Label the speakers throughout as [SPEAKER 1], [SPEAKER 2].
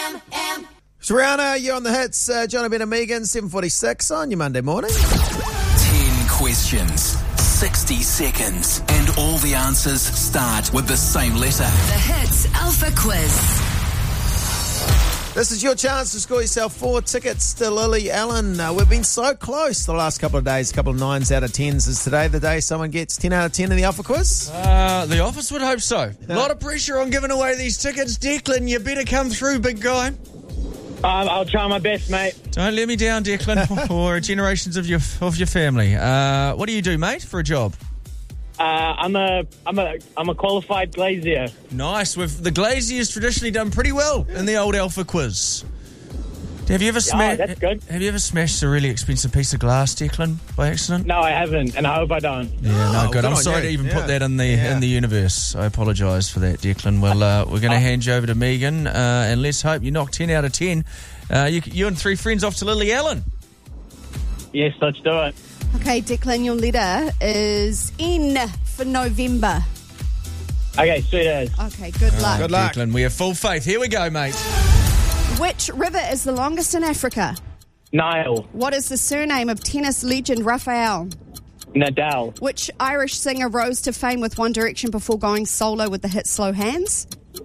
[SPEAKER 1] It's Rihanna, you're on the hits. Johnny Ben and Megan, 7:46 on your Monday morning.
[SPEAKER 2] 10 questions, 60 seconds, and all the answers start with the same letter.
[SPEAKER 3] The Hits Alpha Quiz.
[SPEAKER 1] This is your chance to score yourself 4 tickets to Lily Allen. We've been so close the last couple of days. A couple of 9s out of 10s. Is today the day someone gets 10 out of 10 in the Alpha Quiz?
[SPEAKER 4] The office would hope so. A lot of pressure on giving away these tickets. Declan, you better come through, big guy.
[SPEAKER 5] I'll try my best, mate.
[SPEAKER 4] Don't let me down, Declan, or generations of your family. What do you do, mate, for a job?
[SPEAKER 5] I'm a qualified glazier.
[SPEAKER 4] Nice. The glaziers traditionally done pretty well in the old Alpha Quiz. Have you ever
[SPEAKER 5] that's good.
[SPEAKER 4] Have you ever smashed a really expensive piece of glass, Declan, by accident?
[SPEAKER 5] No, I haven't, and I hope I don't.
[SPEAKER 4] Yeah, no, good.
[SPEAKER 1] good
[SPEAKER 4] I'm
[SPEAKER 1] on
[SPEAKER 4] sorry
[SPEAKER 1] you.
[SPEAKER 4] to even put that in the universe. I apologise for that, Declan. Well, we're going to hand you over to Megan, and let's hope you knock 10 out of 10. You and 3 friends off to Lily Allen.
[SPEAKER 5] Yes, let's do it.
[SPEAKER 6] Okay, Declan, your letter is N for November.
[SPEAKER 5] Okay, sweet as.
[SPEAKER 6] Okay, good luck.
[SPEAKER 1] Good luck.
[SPEAKER 4] Declan, we have full faith. Here we go, mate.
[SPEAKER 6] Which river is the longest in Africa?
[SPEAKER 5] Nile.
[SPEAKER 6] What is the surname of tennis legend Rafael?
[SPEAKER 5] Nadal.
[SPEAKER 6] Which Irish singer rose to fame with One Direction before going solo with the hit Slow Hands?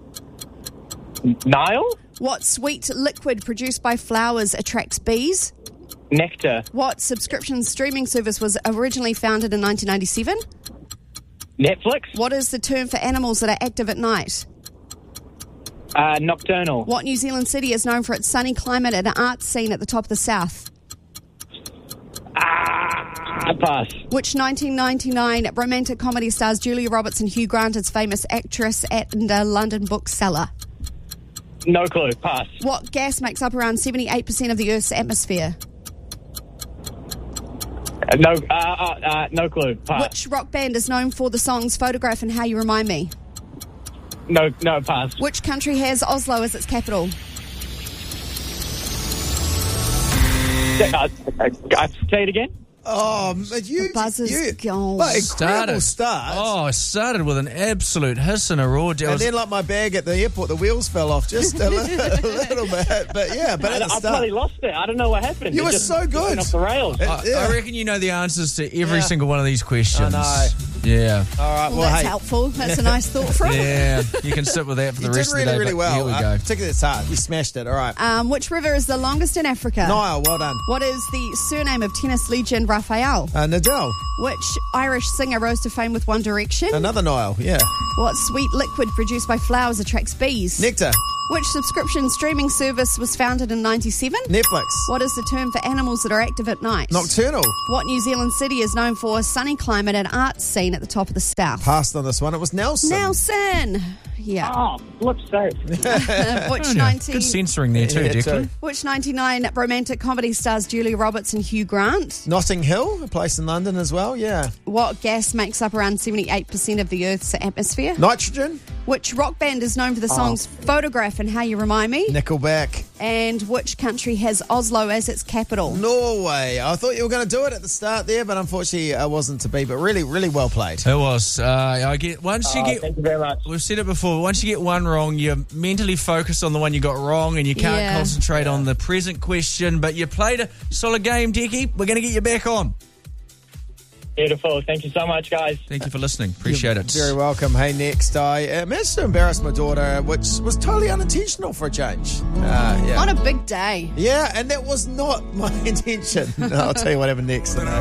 [SPEAKER 5] Nile?
[SPEAKER 6] What sweet liquid produced by flowers attracts bees?
[SPEAKER 5] Nectar.
[SPEAKER 6] What subscription streaming service was originally founded in 1997?
[SPEAKER 5] Netflix?
[SPEAKER 6] What is the term for animals that are active at night?
[SPEAKER 5] Nocturnal.
[SPEAKER 6] What New Zealand city is known for its sunny climate and art scene at the top of the south?
[SPEAKER 5] Pass.
[SPEAKER 6] Which 1999 romantic comedy stars Julia Roberts and Hugh Grant as famous actress and a London bookseller?
[SPEAKER 5] No clue. Pass.
[SPEAKER 6] What gas makes up around 78% of the Earth's atmosphere?
[SPEAKER 5] No clue. Pass.
[SPEAKER 6] Which rock band is known for the songs Photograph and How You Remind Me?
[SPEAKER 5] No, pass.
[SPEAKER 6] Which country has Oslo as its capital?
[SPEAKER 5] Say it again.
[SPEAKER 1] Oh, you...
[SPEAKER 6] Buzzer's gone.
[SPEAKER 1] But incredible start.
[SPEAKER 4] Oh, I started with an absolute hiss and a roar.
[SPEAKER 1] And then, like my bag at the airport, the wheels fell off just a little bit. But yeah, but at the
[SPEAKER 5] I
[SPEAKER 1] start,
[SPEAKER 5] probably lost it. I don't know what happened.
[SPEAKER 1] You
[SPEAKER 5] It
[SPEAKER 1] were
[SPEAKER 5] just
[SPEAKER 1] so good.
[SPEAKER 5] went off the rails.
[SPEAKER 4] I reckon you know the answers to every single one of these questions.
[SPEAKER 1] I know.
[SPEAKER 4] Yeah.
[SPEAKER 1] all right.
[SPEAKER 6] Well,
[SPEAKER 1] Well,
[SPEAKER 6] that's
[SPEAKER 1] hey,
[SPEAKER 6] helpful. That's a nice thought from.
[SPEAKER 4] Yeah. You can sit with that for the
[SPEAKER 1] you
[SPEAKER 4] rest
[SPEAKER 1] did
[SPEAKER 4] of the
[SPEAKER 1] really,
[SPEAKER 4] day.
[SPEAKER 1] really
[SPEAKER 4] but
[SPEAKER 1] well.
[SPEAKER 4] Here we go.
[SPEAKER 1] Particularly the start, you smashed it. All right.
[SPEAKER 6] Which river is the longest in Africa?
[SPEAKER 1] Niall, well done.
[SPEAKER 6] What is the surname of tennis legend Rafael?
[SPEAKER 1] Nadal,
[SPEAKER 6] Which Irish singer rose to fame with One Direction?
[SPEAKER 1] another Niall. Yeah.
[SPEAKER 6] What sweet liquid produced by flowers attracts bees?
[SPEAKER 1] Nectar,
[SPEAKER 6] Which subscription streaming service was founded in 97?
[SPEAKER 1] Netflix,
[SPEAKER 6] What is the term for animals that are active at night?
[SPEAKER 1] Nocturnal.
[SPEAKER 6] What New Zealand city is known for a sunny climate and art scene at the top of the south?
[SPEAKER 1] Passed on this one. It was Nelson.
[SPEAKER 6] Nelson. Yeah.
[SPEAKER 5] Oh, flip's sake.
[SPEAKER 6] Which 19
[SPEAKER 4] Good censoring there too,
[SPEAKER 1] Yeah,
[SPEAKER 4] Declan.
[SPEAKER 1] too.
[SPEAKER 6] Which 99 romantic comedy stars Julia Roberts and Hugh Grant?
[SPEAKER 1] Notting Hill, a place in London as well. Yeah.
[SPEAKER 6] What gas makes up around 78% of the Earth's atmosphere?
[SPEAKER 1] Nitrogen,
[SPEAKER 6] Which rock band is known for the songs Photograph and How You Remind Me?
[SPEAKER 1] Nickelback,
[SPEAKER 6] And which country has Oslo as its capital?
[SPEAKER 1] Norway. I thought you were going to do it at the start there, but unfortunately it wasn't to be. But really, really well played.
[SPEAKER 4] It was. I get once you get.
[SPEAKER 5] Thank you very much.
[SPEAKER 4] We've said it before. Once you get one wrong, you're mentally focused on the one you got wrong, and you can't
[SPEAKER 6] Yeah.
[SPEAKER 4] concentrate on the present question. But you played a solid game, Decky. We're going to get you back on.
[SPEAKER 5] Beautiful. Thank you so much, guys.
[SPEAKER 4] Thank you for listening. Appreciate it.
[SPEAKER 1] Very welcome. Hey, next, I managed to embarrass my daughter, which was totally unintentional for a change. Yeah.
[SPEAKER 6] On a big day.
[SPEAKER 1] Yeah, and that was not my intention. I'll tell you what happened next.